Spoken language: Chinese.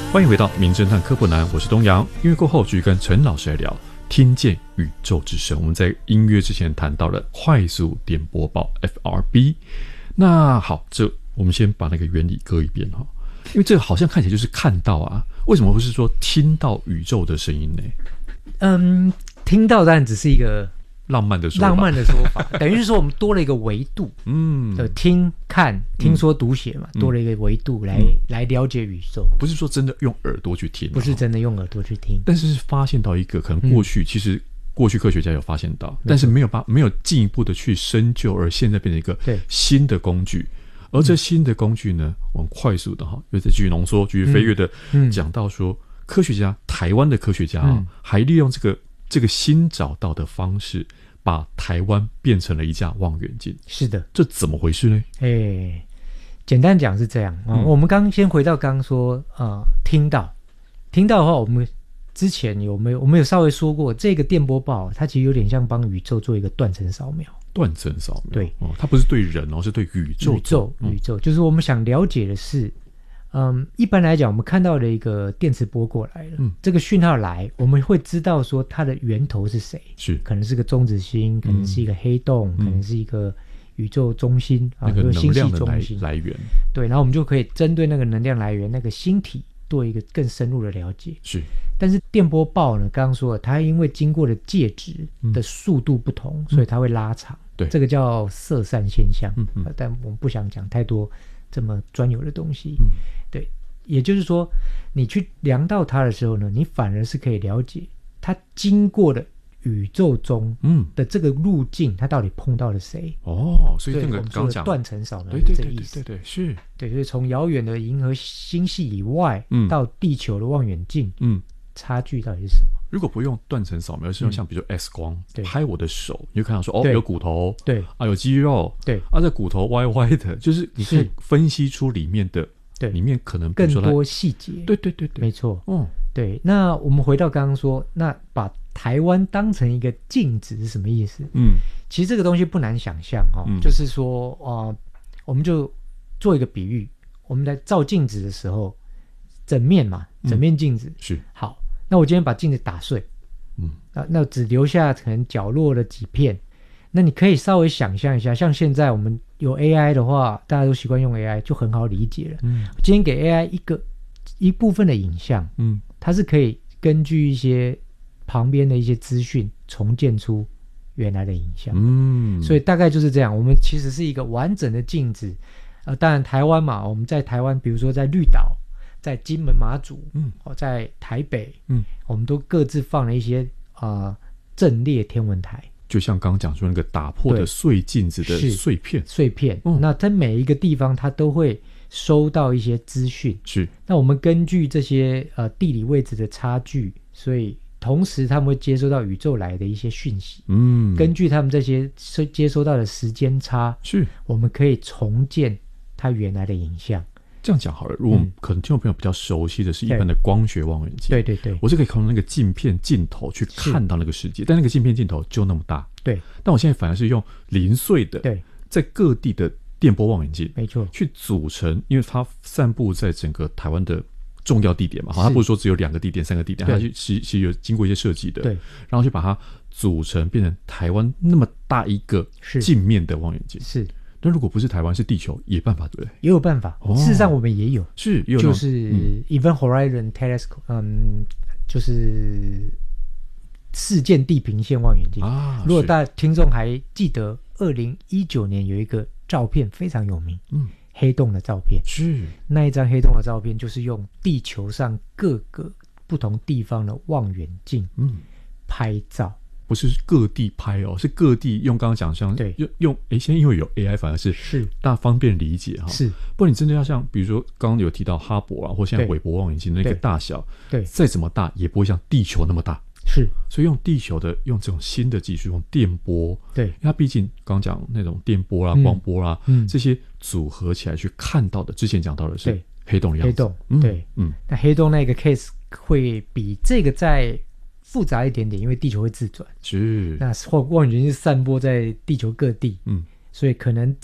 欢迎回到名侦探科普男，我是东阳。音乐过后继续跟陈老师来聊听见宇宙之声。我们在音乐之前谈到了快速电波报 FRB。 那好，这我们先把那个原理搁一边哈，因为这个好像看起来就是看到啊，为什么不是说听到宇宙的声音呢？ 听到当然只是一个浪漫的说法， 等于是说我们多了一个维度，听看听说读写嘛，多了一个维度来了解宇宙， 不是说真的用耳朵去听， 不是真的用耳朵去听， 但是发现到一个可能其实过去科学家有发现到，但是没有进一步的去深究，而现在变成一个新的工具。而这新的工具呢，我们快速的又再继续浓缩、继续飞跃的讲到说，台湾的科学家还利用这个新找到的方式，把台湾变成了一架望远镜。 是的， 这怎么回事呢？ 简单讲是这样我们先回到刚说听到的话，我们之前我们有稍微说过，这个电波报它其实有点像帮宇宙做一个断层扫描。 断层扫描， 对， 它不是对人是对宇宙。 宇宙就是我们想了解的是，一般来讲，我们看到的一个电磁波过来了，这个讯号来，我们会知道说它的源头是谁，可能是个中子星，可能是一个黑洞，可能是一个宇宙中心那个能量的来源。 对，然后我们就可以针对那个能量来源那个星体做一个更深入的了解。但是电波报呢，刚刚说了，它因为经过的介质的速度不同，所以它会拉长。对，这个叫色散现象。但我们不想讲太多这么专有的东西。对，也就是说，你去量到它的时候呢，你反而是可以了解它经过的宇宙中的这个路径，它到底碰到了谁。 所以那个刚讲断层扫描是这个意思。 对， 所以从遥远的银河星系以外到地球的望远镜，差距到底是什么？ 如果不用断层扫描，是用像比如说 X 光拍我的手，你就看到说有骨头，有肌肉，这骨头歪歪的，就是你可以分析出里面的，里面可能比如说更多细节。对，没错。对。那我们回到刚刚说，那把台湾当成一个镜子是什么意思？其实这个东西不难想象就是说我们就做一个比喻，我们在照镜子的时候，整面镜子是好。那我今天把镜子打碎，那只留下可能角落的几片。那你可以稍微想象一下，像现在我们有 AI 的话，大家都习惯用 AI， 就很好理解了。今天给 AI 一部分的影像，它是可以根据一些旁边的一些资讯重建出原来的影像。所以大概就是这样。我们其实是一个完整的镜子。当然台湾嘛，我们在台湾，比如说在绿岛，在金门马祖，在台北，我们都各自放了一些阵列天文台， 就像刚刚讲说那个打破的碎镜子的碎片， 那在每一个地方它都会收到一些资讯。那我们根据这些地理位置的差距，所以同时他们会接收到宇宙来的一些讯息。根据他们这些接收到的时间差，我们可以重建它原来的影像。 这样讲好了，如果可能听众朋友比较熟悉的是一般的光学望远镜， 对， 我是可以靠那个镜片镜头去看到那个世界，但那个镜片镜头就那么大，但我现在反而是用零碎的，在各地的电波望远镜，没错，去组成，因为它散布在整个台湾的重要地点嘛，它不是说只有2个地点、3个地点，它其实有经过一些设计的，然后去把它组成变成台湾那么大一个镜面的望远镜。那如果不是台湾，是地球也办法，对不对？ 也有办法。事实上我们也有，就是 Event Horizon Telescope，就是事件地平线望远镜。如果大家听众还记得2019年有一个照片非常有名，黑洞的照片，那一张黑洞的照片就是用地球上各个不同地方的望远镜拍照。 不是各地拍是各地用刚刚讲像用现在因为有 AI 反而是大方便理解不然你真的要像比如说刚刚有提到哈勃或现在韦伯望远镜那个大小，再怎么大也不会像地球那么大。所以用地球的用这种新的技术，用电波，因为它毕竟刚刚讲那种电波啦、光波啦，这些组合起来去看到的，之前讲到的是黑洞的样子。那黑洞那个 case 会比这个再复杂一点点，因为地球会自转，那望远镜是散播在地球各地，所以可能